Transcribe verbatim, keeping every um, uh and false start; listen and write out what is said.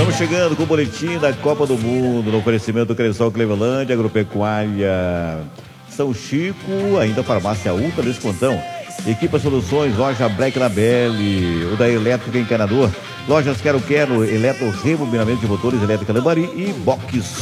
Estamos chegando com o boletim da Copa do Mundo, no oferecimento do Cressol Clevelândia, Agropecuária São Chico, ainda Farmácia Ultra Descontão, Equipa Soluções, Loja Black Labelle, o da Elétrica Encanador, Lojas Quero Quero, Eletro Rebobinamento de Motores, Elétrica Lambari e Box